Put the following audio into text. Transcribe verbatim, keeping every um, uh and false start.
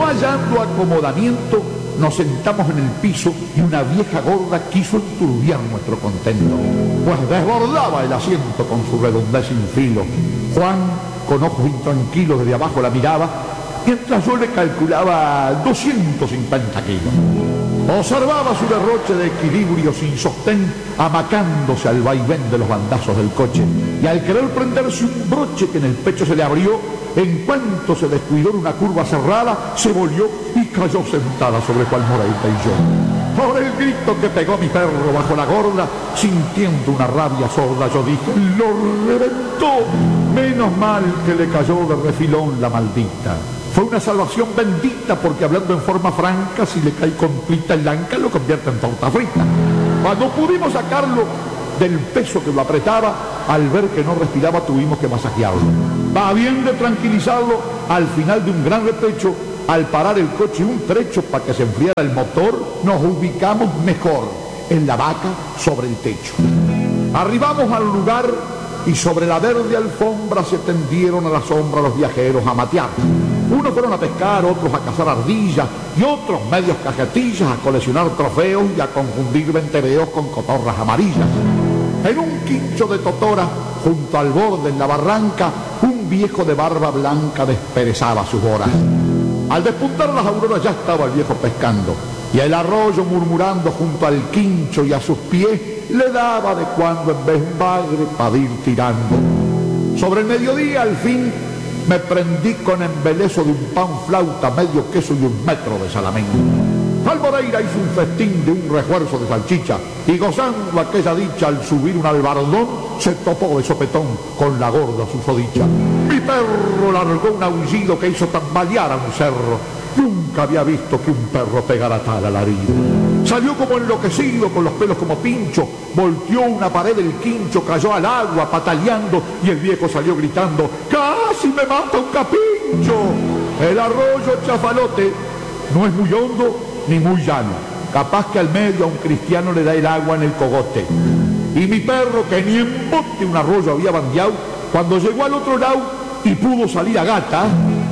hallando acomodamiento, nos sentamos en el piso y una vieja gorda quiso enturbiar nuestro contento, pues desbordaba el asiento con su redondez sin filo. Juan, con ojos intranquilos, desde abajo la miraba, mientras yo le calculaba doscientos cincuenta kilos. Observaba su derroche de equilibrio sin sostén, amacándose al vaivén de los bandazos del coche, y al querer prenderse un broche que en el pecho se le abrió, en cuanto se descuidó en una curva cerrada, se volvió y cayó sentada sobre Juan Moreira y yo. Por el grito que pegó mi perro bajo la gorda, sintiendo una rabia sorda, yo dije: ¡lo reventó! Menos mal que le cayó de refilón la maldita. Fue una salvación bendita, porque hablando en forma franca, si le cae completa el anca, lo convierte en torta frita. Cuando pudimos sacarlo del peso que lo apretaba, al ver que no respiraba, tuvimos que masajearlo. Va bien de tranquilizarlo, al final de un gran repecho, al parar el coche un trecho para que se enfriara el motor, nos ubicamos mejor en la vaca sobre el techo. Arribamos al lugar y sobre la verde alfombra se tendieron a la sombra los viajeros a matear. Unos fueron a pescar, otros a cazar ardillas y otros medios cajetillas a coleccionar trofeos y a confundir ventereos con cotorras amarillas. En un quincho de totora, junto al borde en la barranca, un viejo de barba blanca desperezaba sus horas. Al despuntar las auroras ya estaba el viejo pescando, y el arroyo, murmurando junto al quincho y a sus pies, le daba de cuando en vez un bagre para ir tirando. Sobre el mediodía, al fin, me prendí con embeleso de un pan flauta, medio queso y un metro de salamín. Juan Moreira hizo un festín de un refuerzo de salchicha, y gozando aquella dicha al subir un albardón, se topó de sopetón con la gorda susodicha. Mi perro largó un aullido que hizo tambalear a un cerro. Nunca había visto que un perro pegara tal alarido. Salió como enloquecido, con los pelos como pincho, volteó una pared del quincho, cayó al agua pataleando, y el viejo salió gritando: ¡casi me mata un capincho! El arroyo Chafalote no es muy hondo ni muy llano, capaz que al medio a un cristiano le da el agua en el cogote. Y mi perro, que ni en bote un arroyo había bandeado, cuando llegó al otro lado y pudo salir a gata,